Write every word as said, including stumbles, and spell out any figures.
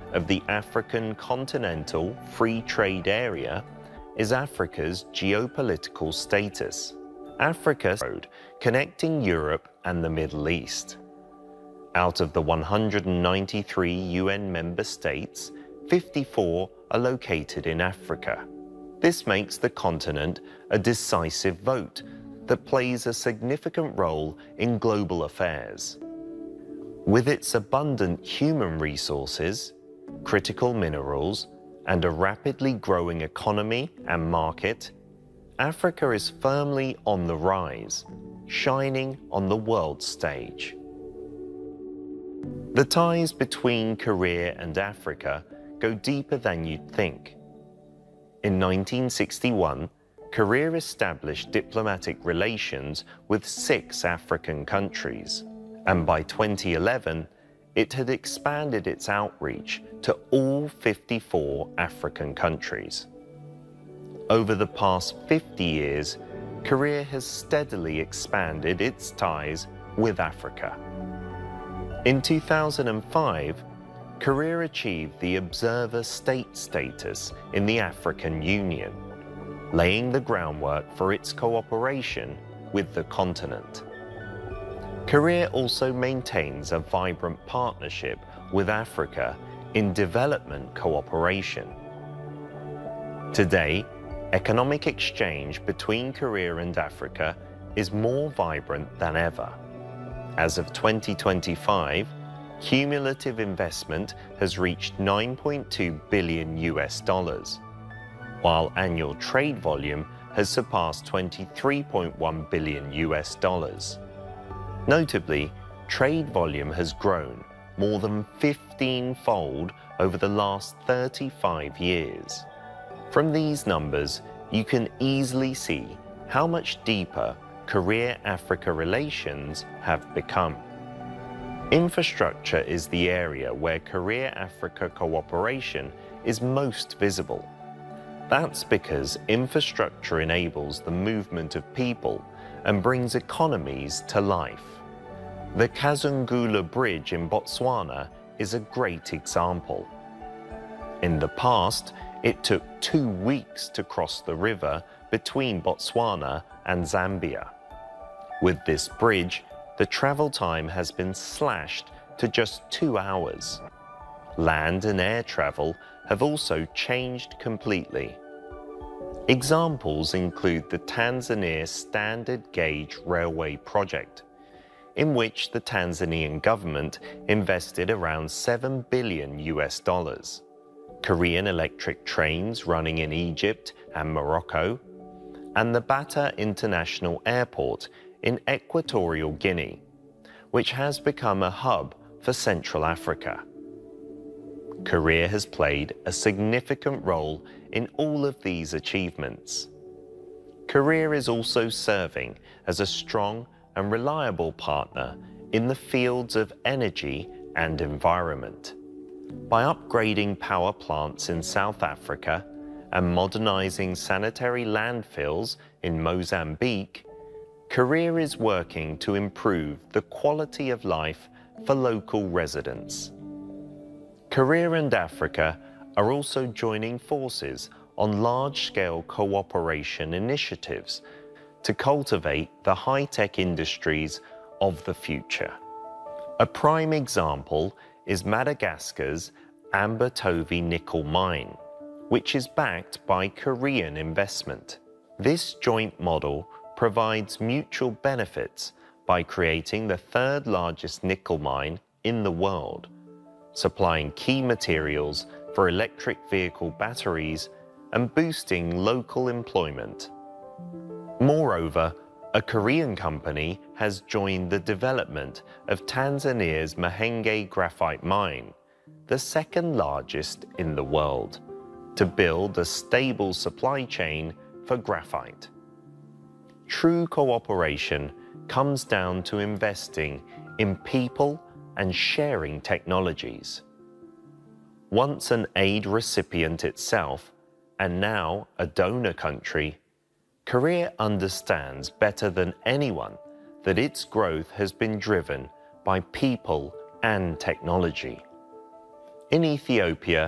of the African Continental Free Trade Area is Africa's geopolitical status. Africa is a road connecting Europe and the Middle East. Out of the one hundred ninety-three U N member states, fifty-four are located in Africa. This makes the continent a decisive vote that plays a significant role in global affairs. With its abundant human resources, critical minerals, and a rapidly growing economy and market, Africa is firmly on the rise, shining on the world stage. The ties between Korea and Africa go deeper than you'd think. In nineteen sixty-one, Korea established diplomatic relations with six African countries, and by twenty eleven, it had expanded its outreach to all fifty-four African countries. Over the past fifty years, Korea has steadily expanded its ties with Africa. In two thousand five, Korea achieved the observer state status in the African Union, laying the groundwork for its cooperation with the continent. Korea also maintains a vibrant partnership with Africa in development cooperation. Today, economic exchange between Korea and Africa is more vibrant than ever. As of twenty twenty-five, cumulative investment has reached nine point two billion U S dollars, while annual trade volume has surpassed twenty-three point one billion U S dollars. Notably, trade volume has grown more than fifteen-fold over the last thirty-five years. From these numbers, you can easily see how much deeper Korea-Africa relations have become. Infrastructure is the area where Korea-Africa cooperation is most visible. That's because infrastructure enables the movement of people and brings economies to life. The Kazungula Bridge in Botswana is a great example. In the past, it took two weeks to cross the river between Botswana and Zambia. With this bridge, the travel time has been slashed to just two hours. Land and air travel have also changed completely. Examples include the Tanzania Standard Gauge Railway project, in which the Tanzanian government invested around seven billion U S dollars. Korean electric trains running in Egypt and Morocco, and the Bata International Airport in Equatorial Guinea, which has become a hub for Central Africa. Korea has played a significant role in all of these achievements. Korea is also serving as a strong and reliable partner in the fields of energy and environment. By upgrading power plants in South Africa and modernizing sanitary landfills in Mozambique, Korea is working to improve the quality of life for local residents. Korea and Africa are also joining forces on large-scale cooperation initiatives to cultivate the high-tech industries of the future. A prime example is Madagascar's Ambatovi nickel mine, which is backed by Korean investment. This joint model provides mutual benefits by creating the third largest nickel mine in the world, supplying key materials for electric vehicle batteries and boosting local employment. Moreover, a Korean company has joined the development of Tanzania's Mahenge graphite mine, the second largest in the world, to build a stable supply chain for graphite. True cooperation comes down to investing in people and sharing technologies. Once an aid recipient itself, and now a donor country, Korea understands better than anyone that its growth has been driven by people and technology. In Ethiopia,